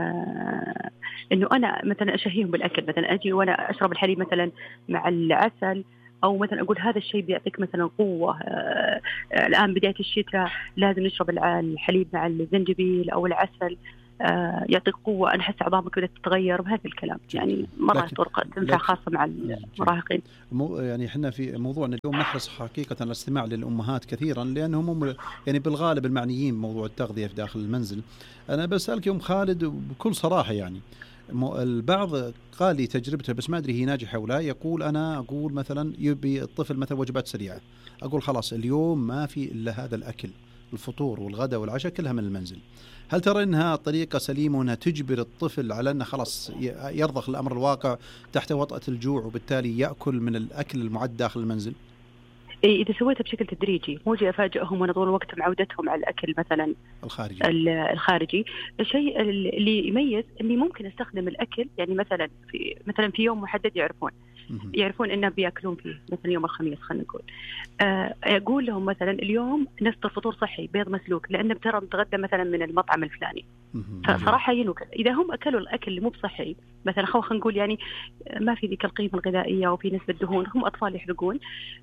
إنه أنا مثلا أشهيهم بالأكل، مثلا أجي وأنا أشرب الحليب مثلا مع العسل، أو مثلا أقول هذا الشيء بيعطيك مثلا قوة، الآن بداية الشتاء لازم نشرب الحليب مع الزنجبيل أو العسل، يعطيك قوة، أنا أحس عظامك بدأت تتغير، بهذا الكلام. يعني مرة طرق تنفع خاصة مع المراهقين. يعني إحنا في موضوعنا اليوم نحرص حقيقة الاستماع للأمهات كثيرا، لأنهم هم يعني بالغالب المعنيين بموضوع التغذية في داخل المنزل. أنا بسألك يوم خالد بكل صراحة، يعني البعض قال لي تجربته بس ما أدري هي ناجحة أو لا، أنا أقول مثلا يبي الطفل مثلا وجبات سريعة، أقول خلاص اليوم ما في إلا هذا الأكل، الفطور والغداء والعشاء كلها من المنزل. هل ترى أنها طريقة سليمة وأنها تجبر الطفل على أنه خلاص يرضخ الأمر الواقع تحت وطأة الجوع وبالتالي يأكل من الأكل المعد داخل المنزل؟ إذا سويتها بشكل تدريجي، مو جاي أفاجئهم وأنا طول الوقت معودتهم على الأكل مثلا الخارجي. الشيء اللي يميز إني ممكن أستخدم الأكل، يعني مثلا في يوم محدد يعرفون إنه بيأكلون فيه، مثلا يوم الخميس خلينا نقول، أقول لهم مثلا اليوم نفطر فطور صحي، بيض مسلوق، لأن ترى نتغدى مثلا من المطعم الفلاني. فصراحة إذا هم أكلوا الأكل اللي مو بصحي، مثلا خلينا نقول يعني ما في ذيك القيمة الغذائية وفي نسبة دهون، هم أطفال يحرقون،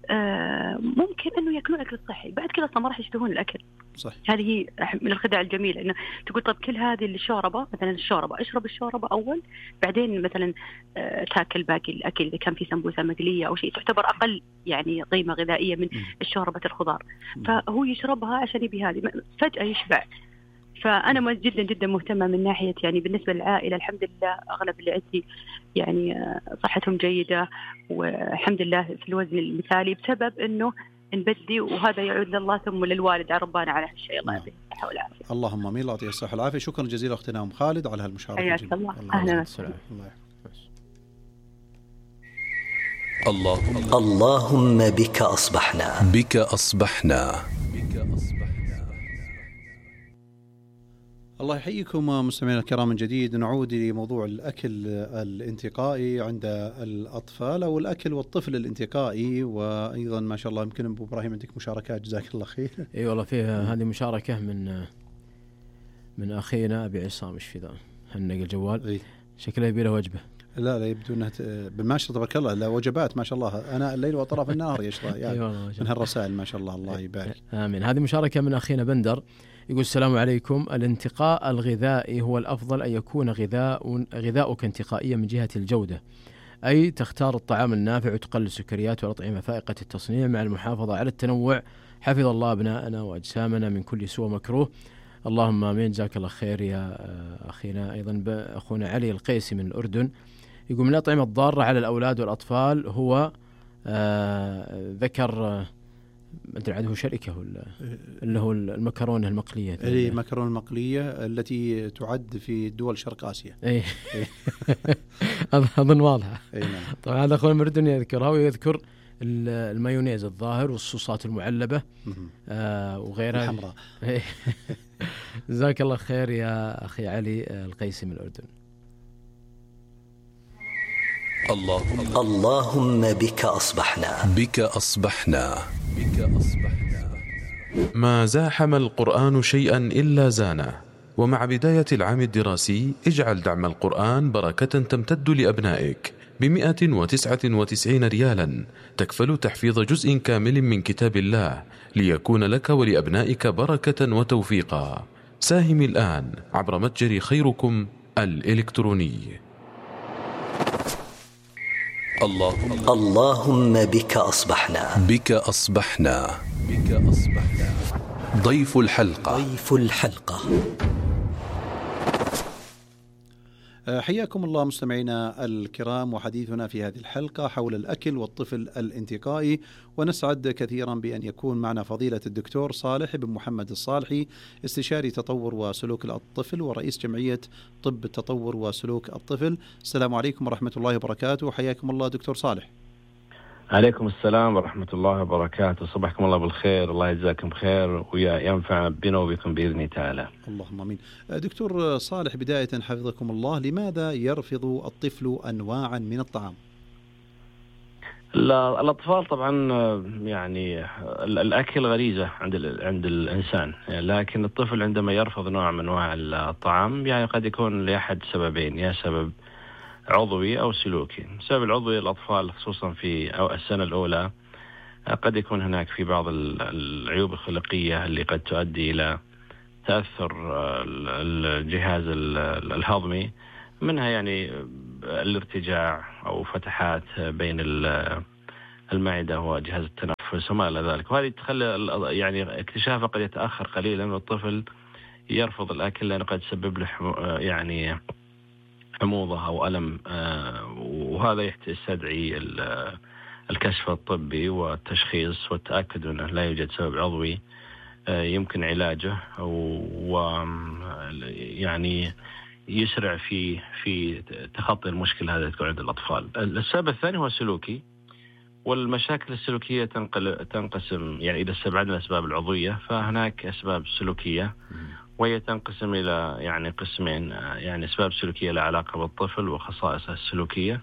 ممكن إنه يأكلون أكل صحي، بعد كده أصلا ما راح يشتهون الأكل. صح. هذه من الخدع الجميلة، إنه تقول طب كل هذه الشوربة، مثلا الشوربة اشرب الشوربة أول، بعدين مثلا تاكل باقي الأكل إذا كان في سمبوسة مقلية أو شيء تعتبر أقل يعني قيمة غذائية من الشوربة الخضار، فهو يشربها عشان يبي هذه، فجأة يشبع. فأنا جدا جدا مهتمة من ناحية يعني بالنسبة للعائلة، الحمد لله أغلب اللي عندي يعني صحتهم جيدة والحمد لله في الوزن المثالي، بسبب إنه نبدي، وهذا يعود لله ثم للوالد ربنا على هالشيء. الله يعطيه الصحة والعافية. اللهم آمين. الله يعطيه الصحة والعافية. شكرا جزيلا أختنا أم خالد على هالمشاركة. حياك الله. أهلا وسهلا. اللهم بك أصبحنا. الله يحييكم مستمعينا الكرام من جديد. نعود لموضوع الأكل الانتقائي عند الأطفال أو الأكل والطفل الانتقائي، وأيضا ما شاء الله يمكن أبو إبراهيم عندك مشاركات، جزاك الله خير. أي والله فيها هذه مشاركة من أخينا أبي عصام، إيش في ذا هنق الجوال شكله يبي له وجبة. لا يبدو أنها بالماشي تبارك الله، لا وجبات ما شاء الله، أنا الليل وطرف النهار يشرى يعني من هالرسائل ما شاء الله. الله يبارك. آمين. هذه مشاركة من أخينا بندر، يقول السلام عليكم. الانتقاء الغذائي هو الأفضل أن يكون غذاؤك انتقائيا من جهة الجودة، أي تختار الطعام النافع وتقلل السكريات والأطعمة فائقة التصنيع مع المحافظة على التنوع. حفظ الله أبناءنا وأجسامنا من كل سوء مكروه. اللهم آمين. جزاك الله خير يا أخينا. أيضا أخونا علي القيسي من الأردن يقول من الأطعمة الضارة على الأولاد والأطفال هو ذكر أدري عاد هو شركة اللي هو المكرونة المقلية. المكرونة المقلية التي تعد في دول شرق آسيا. أظن واضحة. طبعا هذا أخونا الأردني يذكرها، ويذكر المايونيز الظاهر والصوصات المعلبة وغيرها الحمراء. جزاك الله خير يا أخي علي القيسي من الأردن. اللهم بك أصبحنا. ما زاحم القرآن شيئا إلا زانه، ومع بداية العام الدراسي اجعل دعم القرآن بركة تمتد لأبنائك ب199 ريالا، تكفل تحفيظ جزء كامل من كتاب الله ليكون لك ولأبنائك بركة وتوفيقا. ساهم الآن عبر متجر خيركم الإلكتروني. اللهم بك أصبحنا. ضيف الحلقة. حياكم الله مستمعينا الكرام، وحديثنا في هذه الحلقة حول الأكل والطفل الانتقائي، ونسعد كثيرا بأن يكون معنا فضيلة الدكتور صالح بن محمد الصالحي، استشاري تطور وسلوك الطفل ورئيس جمعية طب التطور وسلوك الطفل. السلام عليكم ورحمة الله وبركاته. حياكم الله دكتور صالح. عليكم السلام ورحمة الله وبركاته. صباحكم الله بالخير، الله يجزاكم خير وينفع بنا وبكم بإذن تعالى. اللهم آمين. دكتور صالح، بداية حفظكم الله، لماذا يرفض الطفل أنواعا من الطعام؟ الأطفال طبعا يعني الأكل غريزة عند الإنسان، لكن الطفل عندما يرفض نوع من أنواع الطعام يعني قد يكون لأحد سببين، يا سبب عضوي أو سلوكي. السبب العضوي الأطفال خصوصا في أو السنة الأولى قد يكون هناك في بعض العيوب الخلقية اللي قد تؤدي إلى تأثر الجهاز الهضمي، منها يعني الارتجاع أو فتحات بين المعدة وجهاز التنفس وما إلى ذلك، وهذه تخلي يعني اكتشافه قد يتأخر قليلا، والطفل يرفض الأكل لأنه قد يسبب له يعني حموضة أو ألم، وهذا يستدعي الكشف الطبي والتشخيص والتأكد أنه لا يوجد سبب عضوي يمكن علاجه، ويعني يسرع في تخطي المشكلة هذه تكون عند الأطفال. السبب الثاني هو سلوكي، والمشاكل السلوكية تنقسم، يعني إذا استبعدنا الأسباب العضوية فهناك أسباب سلوكية، وهي تنقسم إلى يعني قسمين، يعني أسباب سلوكية لها علاقة بالطفل وخصائصه السلوكية،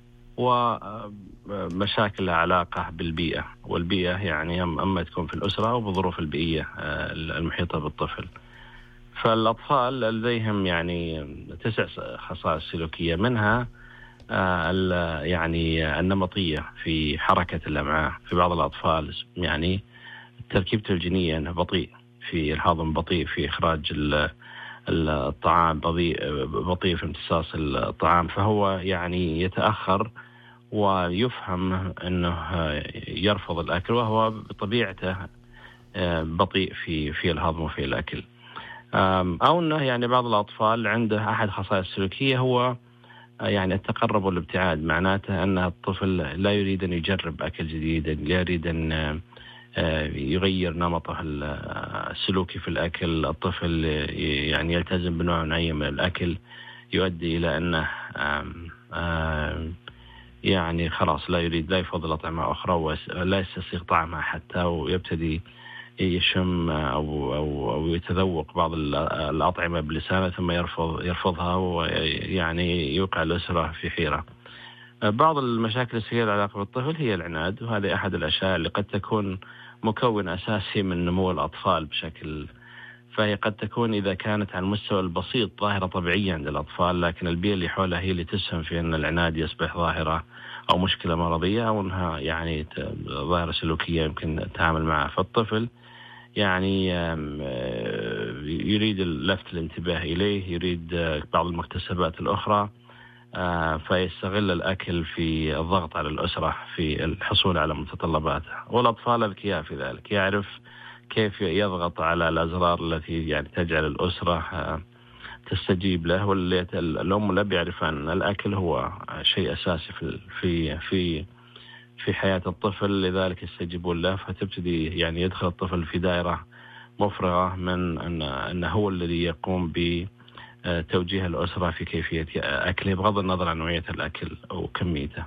ومشاكل لها علاقة بالبيئة، والبيئة يعني أما تكون في الأسرة أو بالظروف البيئية المحيطة بالطفل. فالأطفال لديهم يعني 9 خصائص سلوكية، منها يعني النمطية في حركة الأمعاء. في بعض الأطفال يعني تركيبته الجينية أنه بطيء في الهضم، بطيء في إخراج الطعام، بطيء في امتصاص الطعام، فهو يعني يتأخر ويفهم أنه يرفض الأكل، وهو بطبيعته بطيء في الهضم وفي الأكل. أو أنه يعني بعض الأطفال عنده أحد خصائص السلوكية هو يعني التقرب والابتعاد، معناته أن الطفل لا يريد أن يجرب أكل جديد، لا يريد أن يغير نمطه السلوكي في الأكل. الطفل يعني يلتزم بنوع معين من الأكل يؤدي إلى أنه يعني خلاص لا يفضل أطعمة أخرى ولا يستسيغ طعمها حتى، ويبتدي يشم أو يتذوق بعض الأطعمة بلسانه ثم يرفضها، ويعني يوقع الأسرة في حيرة. بعض المشاكل السيئة العلاقة بالطفل هي العناد، وهذه أحد الأشياء اللي قد تكون مكون أساسي من نمو الأطفال بشكل، فهي قد تكون إذا كانت على المستوى البسيط ظاهرة طبيعية عند الأطفال، لكن البيئة اللي حولها هي اللي تسهم في أن العناد يصبح ظاهرة أو مشكلة مرضية، أو أنها يعني ظاهرة سلوكية يمكن التعامل معها. فالطفل يعني يريد لفت الانتباه إليه، يريد بعض المكتسبات الأخرى، فيستغل الأكل في الضغط على الأسرة في الحصول على متطلباتها. والأطفال أذكياء في ذلك، يعرف كيف يضغط على الأزرار التي يعني تجعل الأسرة تستجيب له. والأم والأب يعرفان أن الأكل هو شيء أساسي في حياة الطفل، لذلك يستجيبون له، فتبتدي يعني يدخل الطفل في دائرة مفرغة من أن هو الذي يقوم بتوجيه الأسرة في كيفية أكله بغض النظر عن نوعية الأكل أو كميته.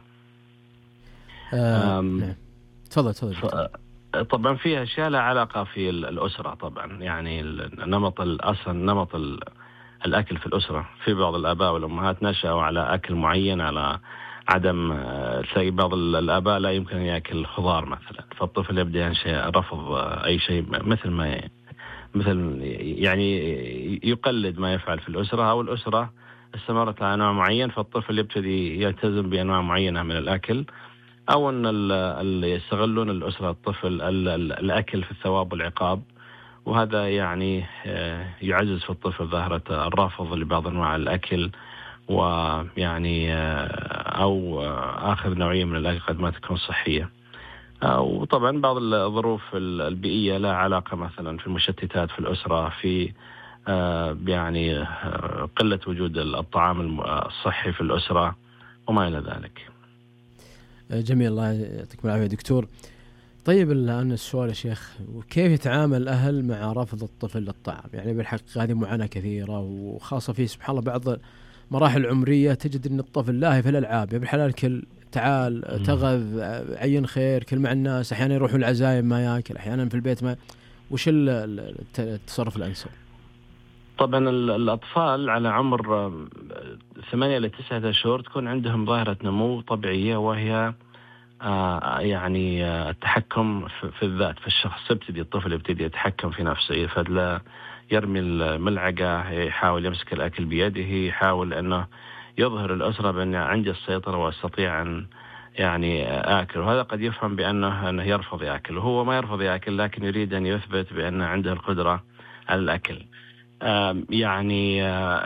تفضل. طبعا فيها أشياء لها علاقة في الأسرة، طبعا يعني نمط الأكل في الأسرة. في بعض الآباء والأمهات نشأوا على أكل معين، على عدم تلاقي بعض الآباء لا يمكن أن يأكل خضار مثلا، فالطفل يبدأ ينشأ رفض أي شيء مثل يعني يقلد ما يفعل في الأسرة، أو الأسرة استمرت على نوع معين فالطفل يبتدي يلتزم بأنواع معينة من الأكل، أو أن اللي يستغلون الأسرة الطفل الأكل في الثواب والعقاب، وهذا يعني يعزز في الطفل ظاهرة الرفض لبعض أنواع الأكل، ويعني أو آخذ نوعية من الأكل قد ما تكون صحية. وطبعا بعض الظروف البيئية لا علاقة مثلا في المشتتات في الأسرة، في يعني قلة وجود الطعام الصحي في الأسرة وما إلى ذلك. جميل، الله يعطيكم العافية دكتور. طيب الآن السؤال يا شيخ، وكيف يتعامل الأهل مع رفض الطفل للطعام؟ يعني بالحقيقة هذه معاناة كثيرة، وخاصة في سبحان الله بعض مراحل العمرية تجد أن الطفل لاهي في الألعاب، يا بالحلال كل، تعال تغذ، عين خير، كل مع الناس، أحيانا يروحوا العزايم ما يأكل، أحيانا في البيت ما. وش التصرف الأنسب؟ طبعا الأطفال على عمر 8 إلى 9 أشهر تكون عندهم ظاهرة نمو طبيعية، وهي يعني التحكم في الذات، في الشخص. الطفل يبتدي يتحكم في نفسه، فلا يرمي الملعقة، يحاول يمسك الأكل بيده، يحاول أنه يظهر الأسرة بأن عندي السيطرة وأستطيع أن يعني آكل. وهذا قد يفهم بأنه يرفض يأكل، وهو ما يرفض يأكل، لكن يريد أن يثبت بأن عنده القدرة على الأكل. يعني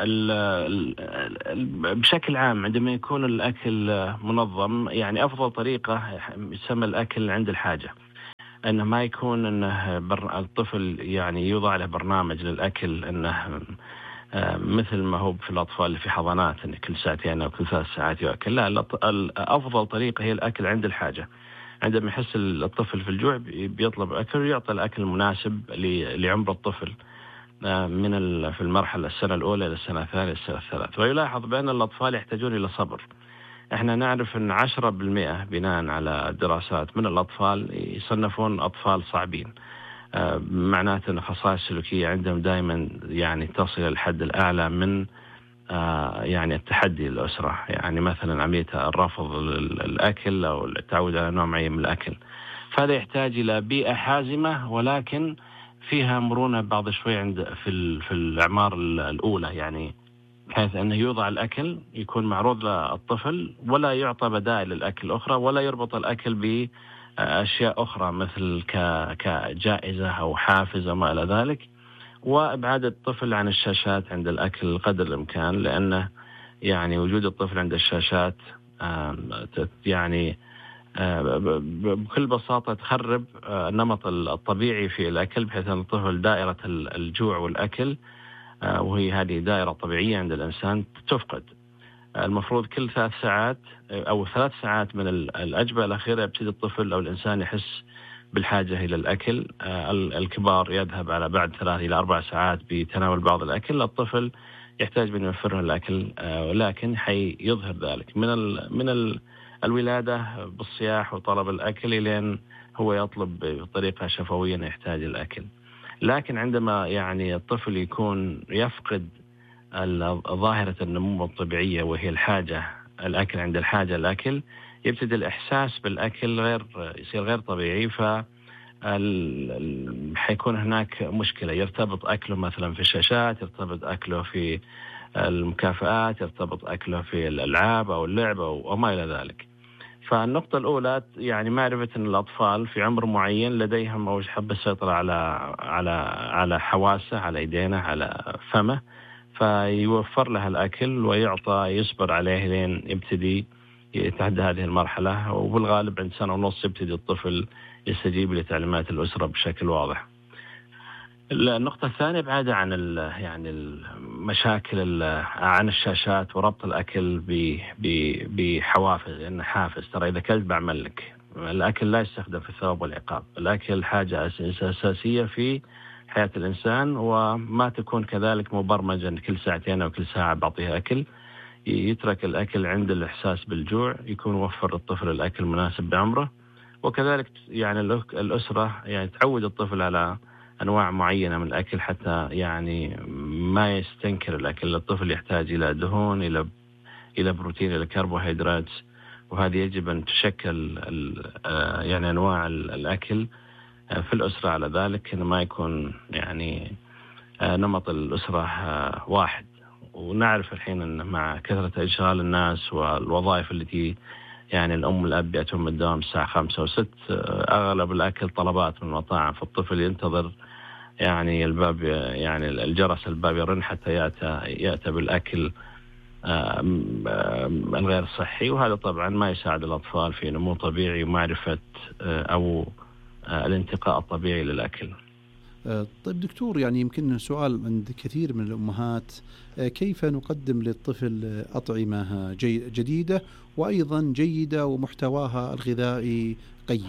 بشكل عام عندما يكون الأكل منظم، يعني أفضل طريقة يسمى الأكل عند الحاجة، أنه ما يكون أنه الطفل يعني يوضع له برنامج للأكل، أنه مثل ما هو في الأطفال اللي في حضانات، أن كل ساعتين أو كل 3 ساعات يأكل. لا، أفضل طريقة هي الأكل عند الحاجة. عندما يحس الطفل في الجوع بيطلب أكل، ويعطى الأكل المناسب لعمر الطفل في المرحلة السنة الأولى إلى السنة الثانية السنة الثالثة. ويلاحظ بأن الأطفال يحتاجون إلى صبر. احنا نعرف أن 10% بناء على الدراسات من الأطفال يصنفون أطفال صعبين، معناته أن خصائص سلوكية عندهم دائما يعني تصل الحد الأعلى من يعني التحدي للأسرة، يعني مثلا عملية الرفض الأكل أو التعود على نوع معين من الأكل. فهذا يحتاج إلى بيئة حازمة، ولكن فيها مرونة بعض شوي في الأعمار الأولى، يعني بحيث أنه يوضع الأكل يكون معروض للطفل، ولا يعطى بدائل الأكل الأخرى، ولا يربط الأكل بأشياء أخرى مثل كجائزة أو حافز وما إلى ذلك. وإبعاد الطفل عن الشاشات عند الأكل قدر الإمكان، لأنه يعني وجود الطفل عند الشاشات يعني بكل بساطة تخرب النمط الطبيعي في الأكل، بحيث أن الطفل دائرة الجوع والأكل، وهي هذه دائرة طبيعية عند الإنسان، تفقد. المفروض كل 3 ساعات أو 3 ساعات من الأجبة الأخيرة يبتدي الطفل أو الإنسان يحس بالحاجة إلى الأكل. الكبار يذهب على بعد 3 إلى 4 ساعات بتناول بعض الأكل. الطفل يحتاج من يوفره الأكل، ولكن يظهر ذلك من الولادة بالصياح وطلب الأكل، لأن هو يطلب بطريقة شفوية يحتاج الأكل. لكن عندما يعني الطفل يكون يفقد ظاهرة النمو الطبيعية، وهي الحاجة، الأكل عند الحاجة الأكل، يبتدي الإحساس بالأكل يصير غير طبيعي، حيكون هناك مشكلة. يرتبط أكله مثلا في الشاشات، يرتبط أكله في المكافآت، يرتبط أكله في الألعاب أو اللعب وما إلى ذلك. فالنقطة الأولى يعني معرفة أن الأطفال في عمر معين لديهم أو حب السيطرة على حواسه، على يدينه، على فمه، فيوفر له الأكل ويعطى، يصبر عليه لين يبتدي يتعدى هذه المرحلة. وبالغالب عند 1.5 سنة يبتدي الطفل يستجيب لتعليمات الأسرة بشكل واضح. النقطة الثانية بعادة عن يعني المشاكل عن الشاشات وربط الأكل بحوافز، لأن حافز ترى إذا كلت بعمل لك. الأكل لا يستخدم في الثواب والعقاب، الأكل حاجة أساسية في حياة الإنسان، وما تكون كذلك مبرمجة أن كل 2 ساعتين أو كل ساعة بعطيها أكل. يترك الأكل عند الإحساس بالجوع، يكون وفر للطفل الأكل المناسب بعمره. وكذلك يعني الأسرة يعني تعود الطفل على أنواع معينة من الأكل، حتى يعني ما يستنكر الأكل. الطفل يحتاج إلى دهون، إلى بروتين، إلى كربوهيدرات، وهذه يجب أن تشكل يعني أنواع الأكل في الأسرة على ذلك، إنه ما يكون يعني نمط الأسرة واحد. ونعرف الحين أن مع كثرة إشغال الناس والوظائف التي يعني الأم والأب يأتون من الدوام الساعة 5 أو 6، أغلب الأكل طلبات من المطاعم، فالطفل ينتظر يعني الباب، يعني الجرس الباب يرن حتى يأتى بالأكل الغير صحي. وهذا طبعا ما يساعد الأطفال في نمو طبيعي ومعرفة أو الانتقاء الطبيعي للأكل. طيب دكتور، يعني يمكن سؤال عند كثير من الأمهات، كيف نقدم للطفل أطعمة جديدة وأيضا جيدة ومحتواها الغذائي قيم؟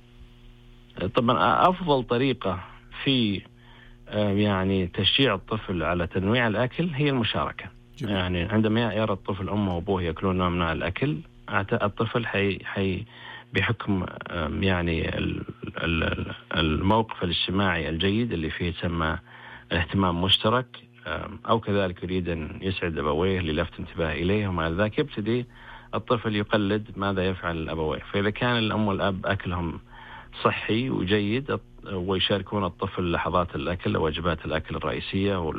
طبعا أفضل طريقة في يعني تشجيع الطفل على تنويع الأكل هي المشاركة. جميل. يعني عندما يرى الطفل أمه وأبوه يأكلون نوع من الأكل، الطفل بحكم يعني الموقف الاجتماعي الجيد اللي فيه يسمى الاهتمام مشترك، أو كذلك يريد أن يسعد أبويه للفت انتباه إليه، ومع ذلك يبتدي الطفل يقلد ماذا يفعل الأبوين. فإذا كان الأم والأب أكلهم صحي وجيد ويشاركون الطفل لحظات الأكل ووجبات الأكل الرئيسية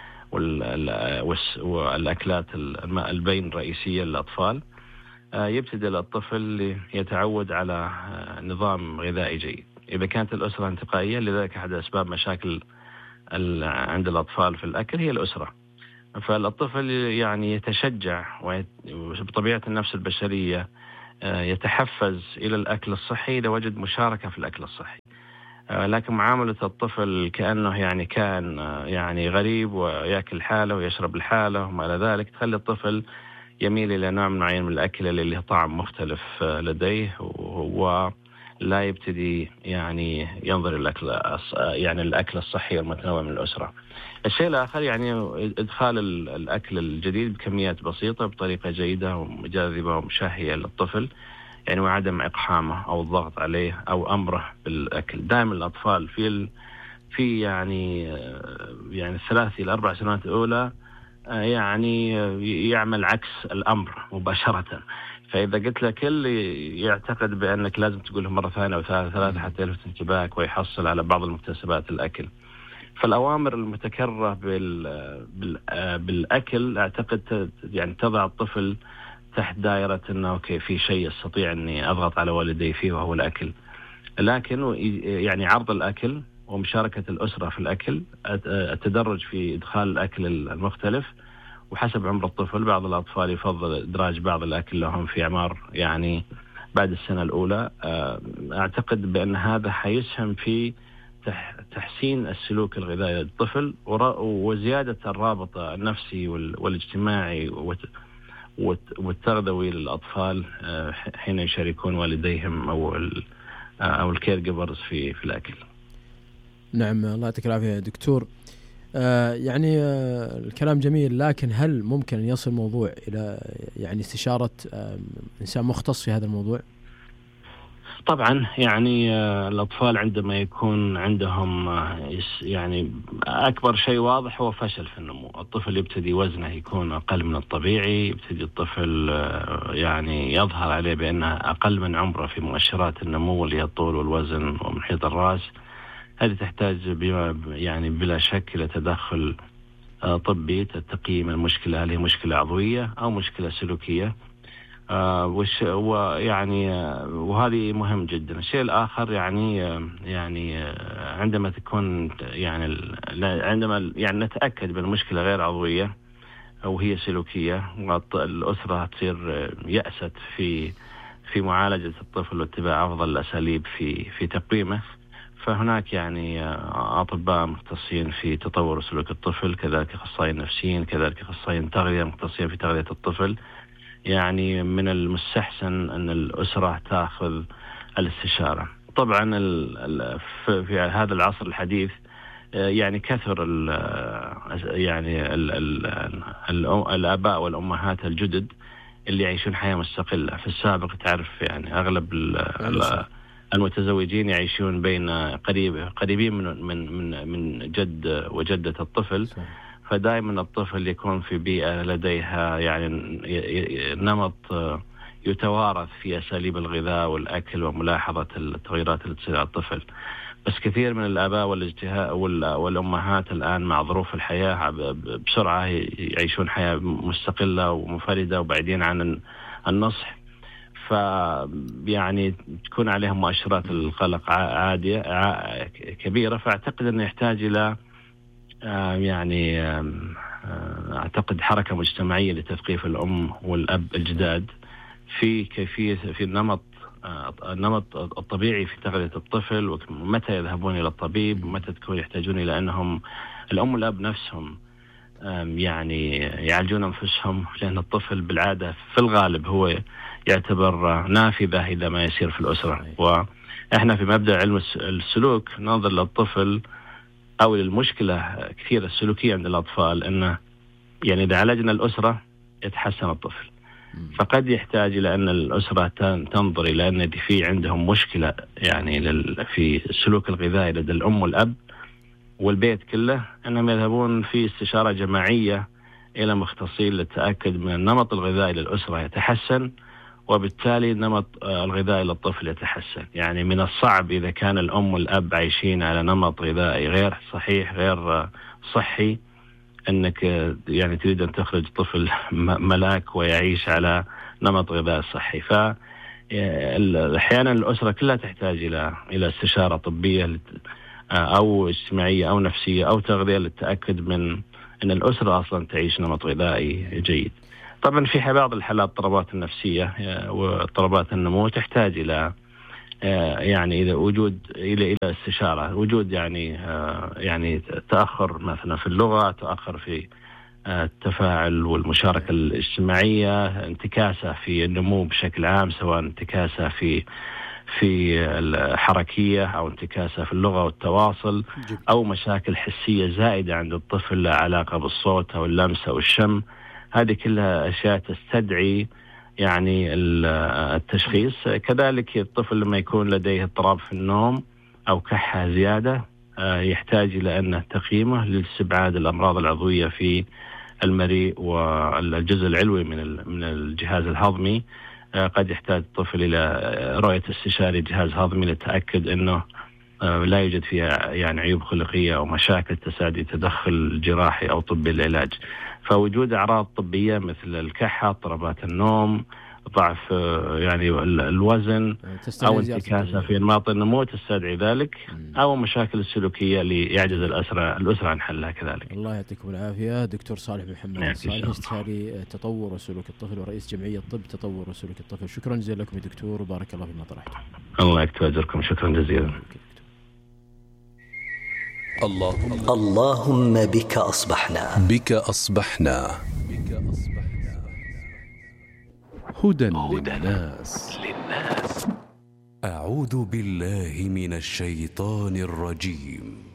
والأكلات البين الرئيسية للأطفال، يبتدئ الطفل يتعود على نظام غذائي جيد. إذا كانت الأسرة انتقائية، لذلك أحد أسباب مشاكل عند الأطفال في الأكل هي الأسرة. فالطفل يعني يتشجع وبطبيعة النفس البشرية يتحفز إلى الأكل الصحي إذا وجد مشاركة في الأكل الصحي. لكن معاملة الطفل كأنه يعني كان يعني غريب ويأكل حاله ويشرب الحاله وما إلى ذلك، تخلي الطفل يميل إلى نوع معين من الأكل اللي له طعم مختلف لديه، ولا يبتدي يعني ينظر الأكل الصحي والمتنوع من الأسرة. الشيء الآخر يعني إدخال الأكل الجديد بكميات بسيطة بطريقة جيدة وجاذبة ومشهية للطفل، يعني وعدم إقحامه أو الضغط عليه أو أمره بالأكل. دائما الأطفال في يعني 3 إلى 4 سنوات الأولى يعني يعمل عكس الأمر مباشرة. فإذا قلت له كل يعتقد بأنك لازم تقوله مرة ثانية أو ثلاثة حتى يلفت انتباهك ويحصل على بعض المكتسبات الأكل. فالأوامر المتكررة بالأكل أعتقد يعني تضع الطفل تحت دائرة أنه أوكي في شيء أستطيع أني أضغط على والدي فيه وهو الأكل. لكن يعني عرض الأكل ومشاركة الأسرة في الأكل، التدرج في إدخال الأكل المختلف وحسب عمر الطفل. بعض الأطفال يفضل إدراج بعض الأكل لهم في أعمار يعني بعد السنة الأولى. أعتقد بأن هذا حيسهم في تحسين السلوك الغذائي للطفل وزيادة الرابط النفسي والاجتماعي والتغذوي للأطفال حين يشاركون والديهم أو الكير جيفرز في الأكل. نعم، الله يعطيك العافية يا دكتور. يعني الكلام جميل، لكن هل ممكن أن يصل الموضوع إلى يعني استشارة إنسان مختص في هذا الموضوع؟ طبعا يعني الأطفال عندما يكون عندهم يعني أكبر شيء واضح هو فشل في النمو. الطفل يبتدي وزنه يكون أقل من الطبيعي، يبتدي الطفل يعني يظهر عليه بأنه أقل من عمره في مؤشرات النمو اللي هي الطول والوزن ومحيط الرأس. هذه تحتاج يعني بلا شك إلى تدخل طبي تقييم المشكلة، هل هي مشكلة عضوية أو مشكلة سلوكية. وهذه مهم جدا. الشيء الآخر يعني عندما تكون عندما نتأكد بالمشكلة غير عضوية أو هي سلوكية، والأسرة تصير يأست في معالجة الطفل واتباع أفضل الأساليب في تقويمه، فهناك يعني أطباء مختصين في تطور سلوك الطفل، كذلك أخصائيين نفسيين، كذلك أخصائيين تغذية مختصين في تغذية الطفل. يعني من المستحسن أن الأسرة تأخذ الاستشارة. طبعا في هذا العصر الحديث يعني كثر الآباء والأمهات الجدد اللي يعيشون حياة مستقلة. في السابق تعرف يعني أغلب المتزوجين يعيشون بين قريبين من جد وجدة الطفل، فدائما الطفل يكون في بيئة لديها يعني نمط يتوارث في أساليب الغذاء والأكل وملاحظة التغيرات اللي تصير على الطفل. بس كثير من الآباء والأمهات الآن مع ظروف الحياة بسرعة يعيشون حياة مستقلة ومنفردة وبعيدين عن النصح، يعني تكون عليهم مؤشرات القلق عادية كبيرة. فأعتقد أنه يحتاج إلى يعني أعتقد حركة مجتمعية لتثقيف الأم والأب الجداد في كيفية في النمط الطبيعي في تغذية الطفل، ومتى يذهبون إلى الطبيب ومتى تكون يحتاجون إلى أنهم الأم والأب نفسهم يعني يعالجون أنفسهم، لأن الطفل بالعادة في الغالب هو يعتبر نافذة إذا ما يصير في الأسرة. وإحنا في مبدأ علم السلوك ننظر للطفل أو للمشكلة كثير السلوكية عند الأطفال، أنه يعني إذا عالجنا الأسرة يتحسن الطفل. فقد يحتاج إلى أن الأسرة تنظر إلى أن في عندهم مشكلة يعني في السلوك الغذائي لدى الأم والأب والبيت كله، أنهم يذهبون في استشارة جماعية إلى مختصين للتأكد من النمط الغذائي للأسرة يتحسن، وبالتالي النمط الغذائي للطفل يتحسن. يعني من الصعب إذا كان الأم والأب عايشين على نمط غذائي غير صحيح غير صحي أنك يعني تريد أن تخرج طفل ملاك ويعيش على نمط غذائي صحي. فأحيانا الأسرة كلها تحتاج إلى استشارة طبية أو اجتماعية أو نفسية أو تغذية للتأكد من أن الأسرة أصلا تعيش نمط غذائي جيد. طبعا في بعض الحالات اضطرابات النفسية واضطرابات النمو تحتاج إلى يعني إذا وجود إلى استشارة، وجود يعني تأخر مثلا في اللغة، تأخر في التفاعل والمشاركة الاجتماعية، انتكاسة في النمو بشكل عام، سواء انتكاسة في الحركية أو انتكاسة في اللغة والتواصل، أو مشاكل حسية زائدة عند الطفل لا علاقة بالصوت أو اللمس أو الشم. هذه كلها أشياء تستدعي يعني التشخيص. كذلك الطفل لما يكون لديه اضطراب في النوم أو كحة زيادة يحتاج إلى أن تقييمه لاستبعاد الأمراض العضوية في المريء والجزء العلوي من الجهاز الهضمي. قد يحتاج الطفل إلى رؤية استشاري جهاز هضمي للتأكد أنه لا يوجد فيها يعني عيوب خلقية أو مشاكل تستدعي تدخل جراحي أو طبي للعلاج. فوجود أعراض طبية مثل الكحة، اضطرابات النوم، ضعف يعني الوزن أو انتكاسة في أنماط النمو تستدعي ذلك، أو مشاكل السلوكية اللي يعجز الأسرة عن حلها كذلك. الله يعطيكم العافية. دكتور صالح محمد صالح، استشاري تطور وسلوك الطفل ورئيس جمعية طب تطور وسلوك الطفل. شكرا جزيلا لكم يا دكتور، وبارك الله فيما طرحتم. الله يكتب أجركم، شكرا جزيلا. اللهم بك أصبحنا هدى للناس. أعوذ بالله من الشيطان الرجيم.